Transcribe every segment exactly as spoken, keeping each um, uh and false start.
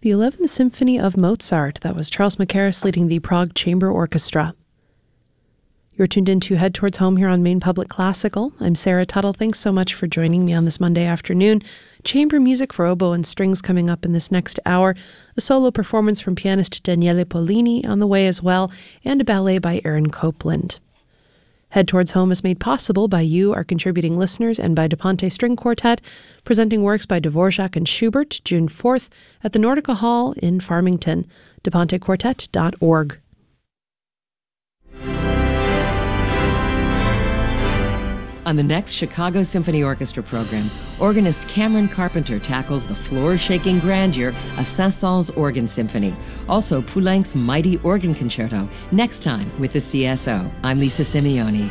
The eleventh Symphony of Mozart. That was Charles Mackerras leading the Prague Chamber Orchestra. You're tuned in to Head Towards Home here on Maine Public Classical. I'm Sarah Tuttle. Thanks so much for joining me on this Monday afternoon. Chamber music for oboe and strings coming up in this next hour. A solo performance from pianist Daniele Pollini on the way as well, and a ballet by Aaron Copland. Head Towards Home is made possible by you, our contributing listeners, and by DePonte String Quartet, presenting works by Dvorak and Schubert, June fourth, at the Nordica Hall in Farmington. de ponte quartet dot org. On the next Chicago Symphony Orchestra program, organist Cameron Carpenter tackles the floor-shaking grandeur of Saint-Saëns Organ Symphony. Also, Poulenc's Mighty Organ Concerto, next time with the C S O. I'm Lisa Simeoni.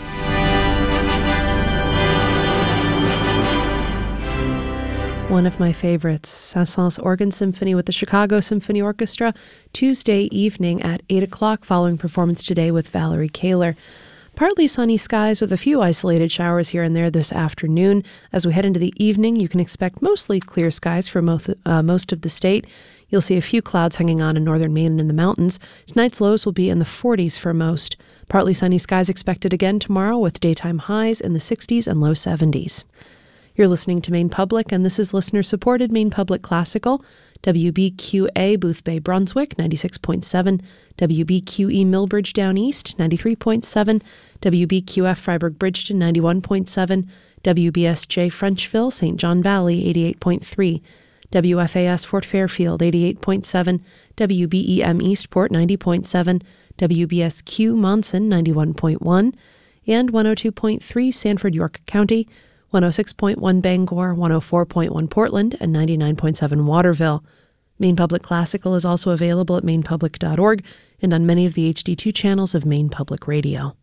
One of my favorites, Saint-Saëns Organ Symphony with the Chicago Symphony Orchestra, Tuesday evening at eight o'clock, following performance today with Valerie Kaler. Partly sunny skies with a few isolated showers here and there this afternoon. As we head into the evening, you can expect mostly clear skies for most, uh, most of the state. You'll see a few clouds hanging on in northern Maine and in the mountains. Tonight's lows will be in the forties for most. Partly sunny skies expected again tomorrow with daytime highs in the sixties and low seventies. You're listening to Maine Public, and this is listener-supported Maine Public Classical. W B Q A Boothbay Brunswick, ninety-six point seven. W B Q E Millbridge Down East, ninety-three point seven. W B Q F Freiburg Bridgeton, ninety-one point seven. W B S J Frenchville, Saint John Valley, eighty-eight point three. W F A S Fort Fairfield, eighty-eight point seven. W B E M Eastport, ninety point seven. W B S Q Monson, ninety-one point one. And one oh two point three Sanford York County, one oh six point one Bangor, one oh four point one Portland, and ninety-nine point seven Waterville. Maine Public Classical is also available at maine public dot org and on many of the H D two channels of Maine Public Radio.